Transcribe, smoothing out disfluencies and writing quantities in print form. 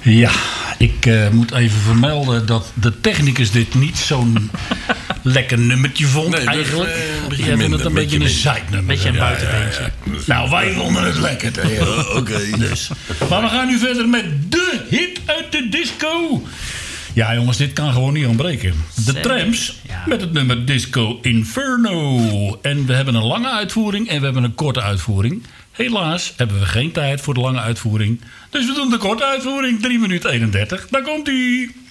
Ja, ik moet even vermelden dat de technicus dit niet zo'n lekker nummertje vond. Nee, eigenlijk. Dus, Jij vindt het een beetje een zeiknummer. Beetje een buitenbeentje. Nou, wij vonden het lekker. Oké. Dus. Maar we gaan nu verder met de hit uit de disco. Ja, jongens, dit kan gewoon niet ontbreken. De Tramps met het nummer Disco Inferno. En we hebben een lange uitvoering en we hebben een korte uitvoering. Helaas hebben we geen tijd voor de lange uitvoering. Dus we doen de korte uitvoering, 3 minuten 31. Daar komt-ie.